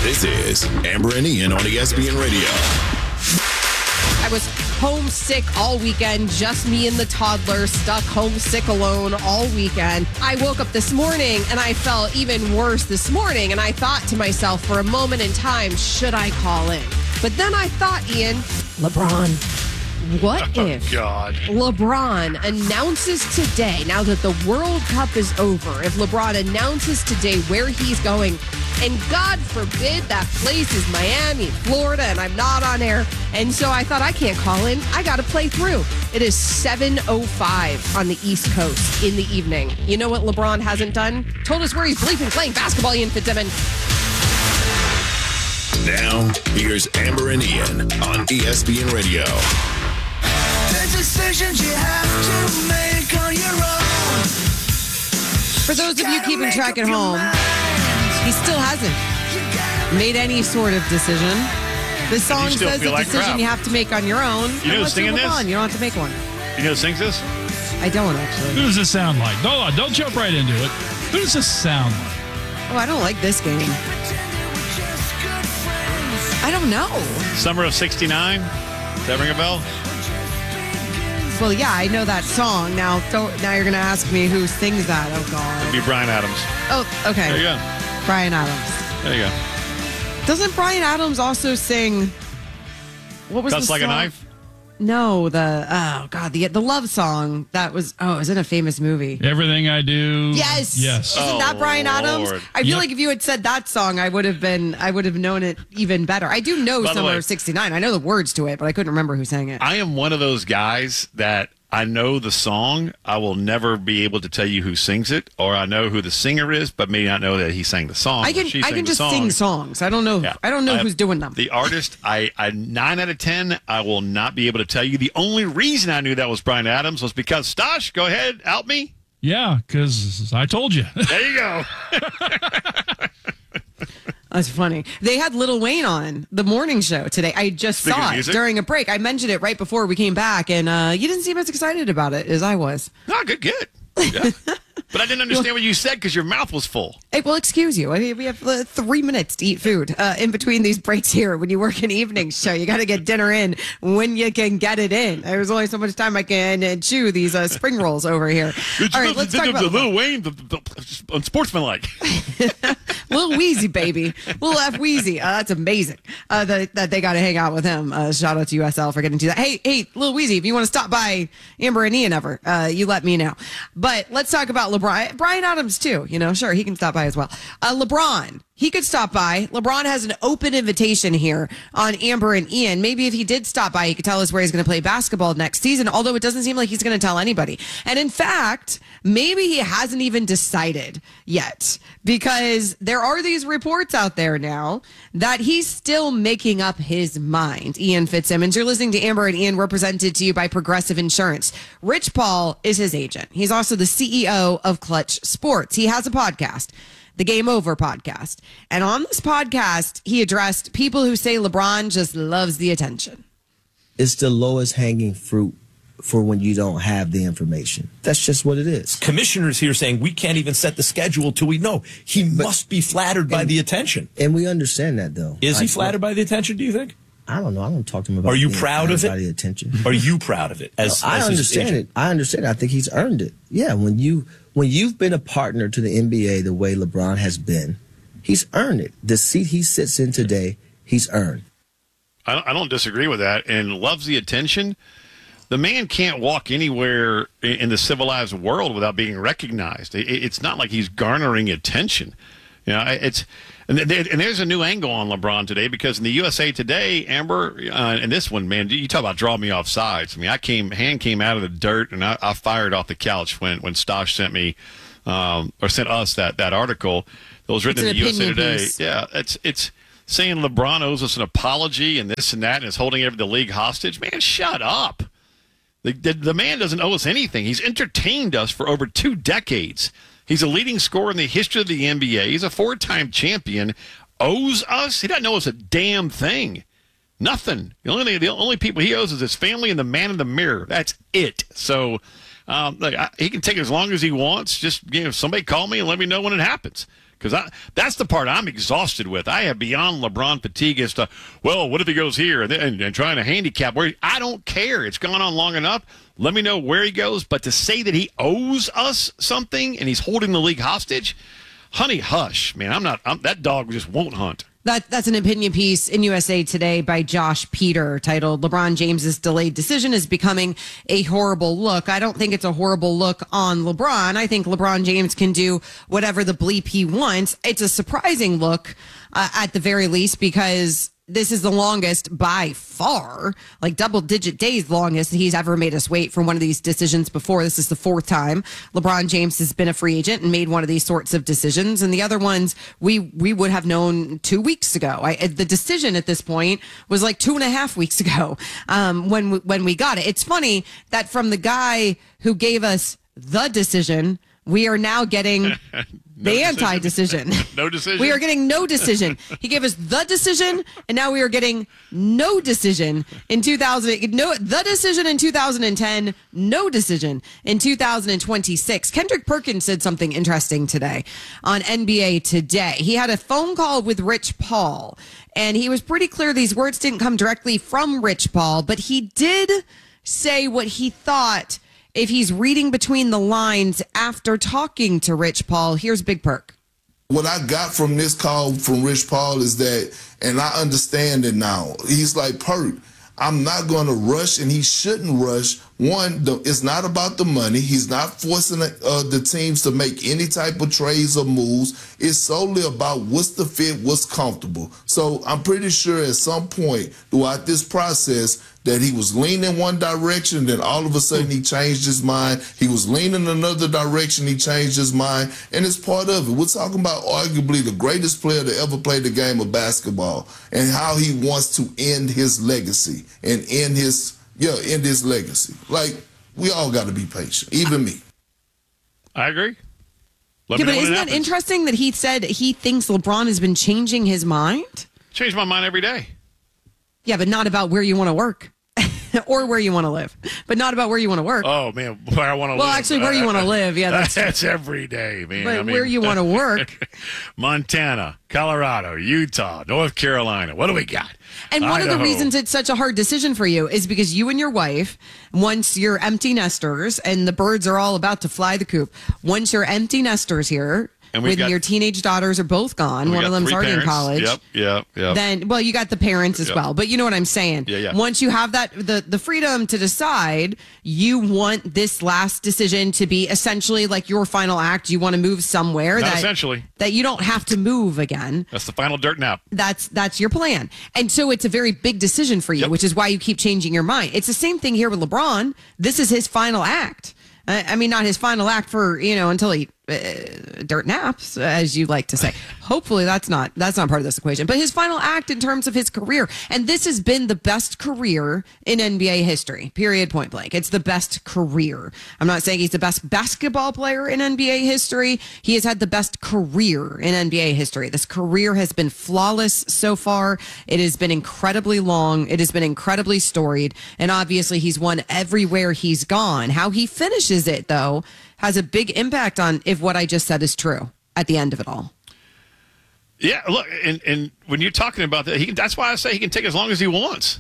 This is Amber and Ian on ESPN Radio. I was homesick all weekend, just me and the toddler, stuck homesick alone all weekend. I woke up this morning and I felt even worse this morning. And I thought to myself for a moment in time, should I call in? But then I thought, Ian, LeBron. What if LeBron announces today, now that the World Cup is over, if LeBron announces today where he's going, and God forbid that place is Miami, Florida, and I'm not on air. And so I thought, I can't call in. I got to play through. It is 7:05 on the East Coast in the evening. You know what LeBron hasn't done? Told us where he's bleeping playing basketball, Ian Fitzsimmons. Now, here's Amber and Ian on ESPN Radio. The decisions you have to make on your own. For those of you keeping track at home, he still hasn't made any sort of decision. The song says a decision you have to make on your own. You know who's singing this? You don't have to make one. You know who sings this? I don't, actually. Who does this sound like? Don't jump right into it. Who does this sound like? Oh, I don't like this game. I don't know. Summer of '69. Does that ring a bell? Well, yeah, I know that song. Now you're going to ask me who sings that. Oh, God. It'd be Bryan Adams. Oh, okay. There you go. Bryan Adams. There you go. Doesn't Bryan Adams also sing? What was Cuts the Like song? a Knife? No, the love song that was. Oh, it was in a famous movie. Everything I Do. Yes. Yes. Isn't that Bryan Adams? Lord. I feel like if you had said that song, I would have known it even better. I do know Summer of '69. I know the words to it, but I couldn't remember who sang it. I am one of those guys that I know the song. I will never be able to tell you who sings it, or I know who the singer is, but may not know that he sang the song. I can just sing songs. I don't know. Yeah. I don't know who's doing them. The artist, I 9 out of 10, I will not be able to tell you. The only reason I knew that was Bryan Adams was because Stosh, go ahead, help me. Yeah, because I told you. There you go. That's funny. They had Lil Wayne on the morning show today. I just saw it during a break. I mentioned it right before we came back, and you didn't seem as excited about it as I was. No, good. Yeah. But I didn't understand what you said because your mouth was full. Hey, well, excuse you. I mean, we have 3 minutes to eat food in between these breaks here. When you work an evening show, you got to get dinner in when you can get it in. There's only so much time I can chew these spring rolls over here. All right, let's talk about Lil Wayne, unsportsmanlike. Lil Weezy, baby. Lil F Weezy. That's amazing that they got to hang out with him. Shout out to USL for getting to that. Hey, Lil Weezy, if you want to stop by Amber and Ian ever, you let me know. But let's talk about LeBron. Bryan Adams, too. Sure, he can stop by as well. LeBron, he could stop by. LeBron has an open invitation here on Amber and Ian. Maybe if he did stop by, he could tell us where he's going to play basketball next season, although it doesn't seem like he's going to tell anybody. And in fact, maybe he hasn't even decided yet, because there are these reports out there now that he's still making up his mind. Ian Fitzsimmons, you're listening to Amber and Ian, represented to you by Progressive Insurance. Rich Paul is his agent. He's also the CEO of Clutch Sports. He has a podcast, the Game Over podcast. And on this podcast, he addressed people who say LeBron just loves the attention. It's the lowest hanging fruit for when you don't have the information. That's just what it is. Commissioners here saying we can't even set the schedule till we know. He must be flattered by the attention. And we understand that, though. Is he flattered by the attention, do you think? I don't know. I don't talk to him about. Are you proud of it? By the attention. Are you proud of it? I understand it. I understand it. I think he's earned it. Yeah, when you've been a partner to the NBA the way LeBron has been, he's earned it. The seat he sits in today, he's earned. I don't disagree with that, and loves the attention. The man can't walk anywhere in the world without being recognized. It's not like he's garnering attention. And there's a new angle on LeBron today, because in the USA Today, Amber, and this one, man, you talk about draw me off sides. I mean, hand came out of the dirt, and I fired off the couch when Stosh sent me, or sent us that article that was written in the USA Today. Piece. Yeah, it's saying LeBron owes us an apology and this and that, and is holding the league hostage. Man, shut up. The man doesn't owe us anything. He's entertained us for over 2 decades. He's a leading scorer in the history of the NBA. He's a 4-time champion. Owes us? He doesn't owe us a damn thing. Nothing. The only people he owes is his family and the man in the mirror. That's it. So he can take as long as he wants. Just somebody call me and let me know when it happens. Because that's the part I'm exhausted with. I have beyond LeBron fatigue as to, well, what if he goes here and trying to handicap where I don't care. It's gone on long enough. Let me know where he goes. But to say that he owes us something and he's holding the league hostage, honey, hush, man. That dog just won't hunt. That's an opinion piece in USA Today by Josh Peter titled LeBron James's delayed decision is becoming a horrible look. I don't think it's a horrible look on LeBron. I think LeBron James can do whatever the bleep he wants. It's a surprising look at the very least because this is the longest by far, like double-digit days longest he's ever made us wait for one of these decisions before. This is the fourth time LeBron James has been a free agent and made one of these sorts of decisions. And the other ones we would have known 2 weeks ago. The decision at this point was like 2.5 weeks ago when we got it. It's funny that from the guy who gave us the decision, we are now getting the anti-decision. No decision. We are getting no decision. He gave us the decision, and now we are getting no decision in 2000. The decision in 2010, no decision in 2026. Kendrick Perkins said something interesting today on NBA Today. He had a phone call with Rich Paul, and he was pretty clear these words didn't come directly from Rich Paul, but he did say what he thought if he's reading between the lines after talking to Rich Paul. Here's Big Perk. What I got from this call from Rich Paul is that, and I understand it now, he's like, Perk, I'm not going to rush, and he shouldn't rush. One, it's not about the money. He's not forcing the teams to make any type of trades or moves. It's solely about what's the fit, what's comfortable. So I'm pretty sure at some point throughout this process that he was leaning one direction, then all of a sudden he changed his mind. He was leaning another direction, he changed his mind, and it's part of it. We're talking about arguably the greatest player to ever play the game of basketball and how he wants to end his legacy and end his legacy. Like, we all got to be patient, even me. I agree. But isn't that interesting that he said he thinks LeBron has been changing his mind? Change my mind every day. Yeah, but not about where you want to work. Or where you want to live, but not about where you want to work. Oh, man, where I want to live. Well, actually, where you want to live. Yeah, that's every day, man. But where you want to work. Montana, Colorado, Utah, North Carolina. What do we got? And one of Idaho. the reasons it's such a hard decision for you is because you and your wife, once you're empty nesters and the birds are all about to fly the coop, once you're empty nesters here, when your teenage daughters are both gone, one of them's already in college. Yep. Then, well, you got the parents as well. But you know what I'm saying. Yeah. Once you have that, the freedom to decide, you want this last decision to be essentially like your final act. You want to move somewhere that you don't have to move again. That's the final dirt nap. That's your plan. And so it's a very big decision for you, which is why you keep changing your mind. It's the same thing here with LeBron. This is his final act. I mean, not his final act for, until he dirt naps, as you like to say. Hopefully that's not part of this equation, but his final act in terms of his career. And this has been the best career in NBA history, period, point blank. It's the best career. I'm not saying he's the best basketball player in NBA history. He has had the best career in NBA history. This career has been flawless so far. It has been incredibly long. It has been incredibly storied. And obviously he's won everywhere he's gone. How he finishes it, though, has a big impact on if what I just said is true at the end of it all. Yeah, look, and when you're talking about that, that's why I say he can take as long as he wants.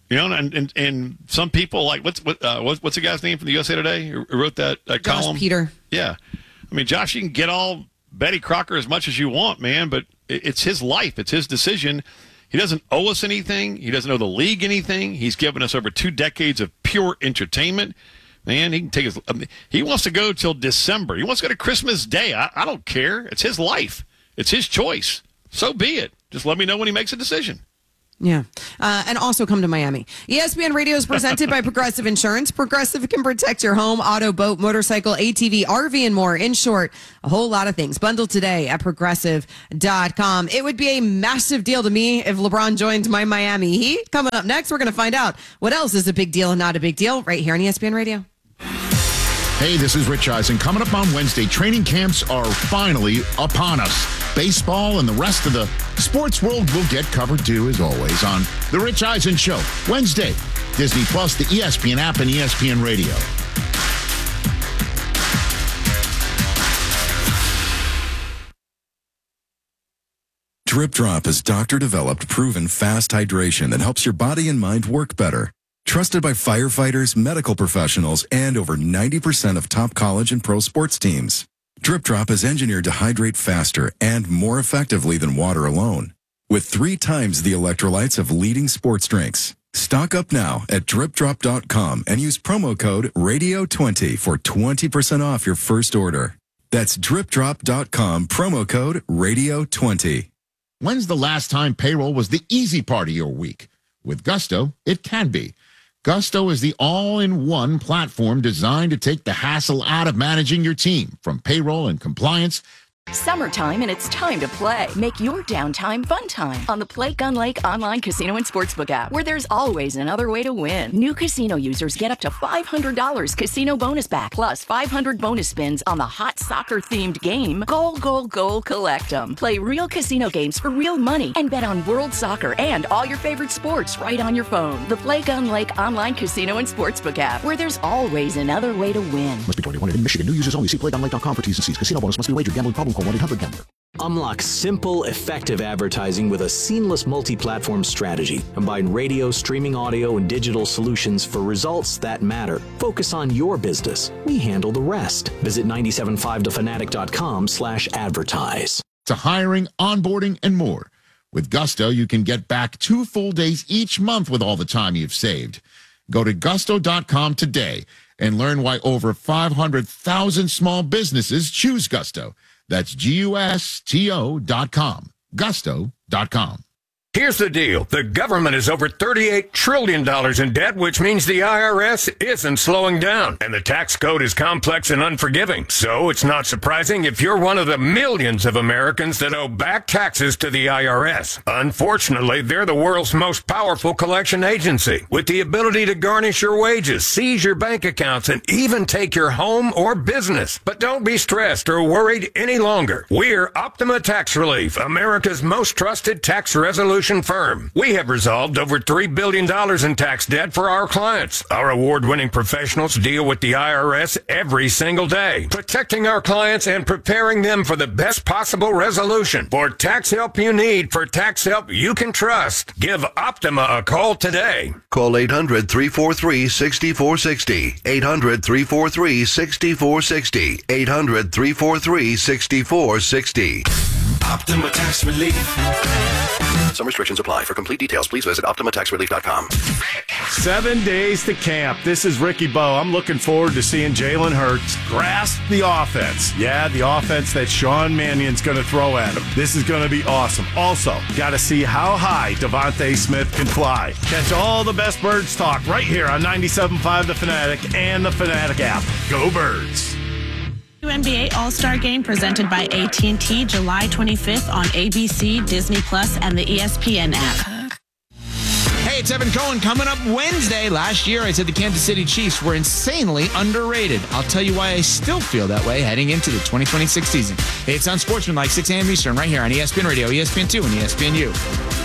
And some people like what's the guy's name from the USA Today who wrote that column? Josh Peter. Yeah, I mean, Josh, you can get all Betty Crocker as much as you want, man, but it's his life, it's his decision. He doesn't owe us anything. He doesn't owe the league anything. He's given us over 2 decades of pure entertainment. Man, he can take he wants to go till December. He wants to go to Christmas Day. I don't care. It's his life. It's his choice. So be it. Just let me know when he makes a decision. Yeah. And also come to Miami. ESPN Radio is presented by Progressive Insurance. Progressive can protect your home, auto, boat, motorcycle, ATV, RV, and more. In short, a whole lot of things. Bundle today at Progressive.com. It would be a massive deal to me if LeBron joined my Miami Heat. Coming up next, we're going to find out what else is a big deal and not a big deal right here on ESPN Radio. Hey, this is Rich Eisen. Coming up on Wednesday, training camps are finally upon us. Baseball and the rest of the sports world will get covered too, as always, on The Rich Eisen Show. Wednesday, Disney Plus, the ESPN app, and ESPN Radio. Drip Drop is doctor-developed, proven fast hydration that helps your body and mind work better. Trusted by firefighters, medical professionals, and over 90% of top college and pro sports teams. Drip Drop is engineered to hydrate faster and more effectively than water alone, with 3 times the electrolytes of leading sports drinks. Stock up now at dripdrop.com and use promo code RADIO20 for 20% off your first order. That's dripdrop.com, promo code RADIO20. When's the last time payroll was the easy part of your week? With Gusto, it can be. Gusto is the all-in-one platform designed to take the hassle out of managing your team, from payroll and compliance. Summertime, and it's time to play. Make your downtime fun time on the Play Gun Lake online casino and sportsbook app, where there's always another way to win. New casino users get up to $500 casino bonus back, plus 500 bonus spins on the hot soccer-themed game, Goal, Goal, Goal, Collect 'em. Play real casino games for real money and bet on world soccer and all your favorite sports right on your phone. The Play Gun Lake online casino and sportsbook app, where there's always another way to win. Must be 21 in Michigan. New users only. See playgunlake.com for T's and C's. Casino bonus must be wagered. Gambling problem? Call 1-800-GAMBLER. Unlock simple, effective advertising with a seamless multi-platform strategy. Combine radio, streaming audio, and digital solutions for results that matter. Focus on your business. We handle the rest. Visit 975thefanatic.com/advertise. To hiring, onboarding, and more. With Gusto, you can get back 2 full days each month with all the time you've saved. Go to gusto.com today and learn why over 500,000 small businesses choose Gusto. That's GUSTO.com. Gusto.com. Here's the deal. The government is over $38 trillion in debt, which means the IRS isn't slowing down. And the tax code is complex and unforgiving. So it's not surprising if you're one of the millions of Americans that owe back taxes to the IRS. Unfortunately, they're the world's most powerful collection agency, with the ability to garnish your wages, seize your bank accounts, and even take your home or business. But don't be stressed or worried any longer. We're Optima Tax Relief, America's most trusted tax resolution firm. We have resolved over $3 billion in tax debt for our clients. Our award-winning professionals deal with the IRS every single day, protecting our clients and preparing them for the best possible resolution. For tax help you need, for tax help you can trust, give Optima a call today. Call 800-343-6460. 800-343-6460. 800-343-6460. Optima Tax Relief. Some restrictions apply. For complete details, please visit OptimaTaxRelief.com. 7 days to camp. This is Ricky Bo. I'm looking forward to seeing Jalen Hurts grasp the offense. Yeah, the offense that Sean Mannion's going to throw at him. This is going to be awesome. Also, got to see how high Devontae Smith can fly. Catch all the best Birds talk right here on 97.5 The Fanatic and the Fanatic app. Go Birds! NBA All-Star Game presented by AT&T July 25th on ABC, Disney Plus, and the ESPN app. Hey, it's Evan Cohen. Coming up Wednesday. Last year, I said the Kansas City Chiefs were insanely underrated. I'll tell you why I still feel that way heading into the 2026 season. It's on Sportsman like 6 a.m. Eastern right here on ESPN Radio, ESPN2, and ESPNU.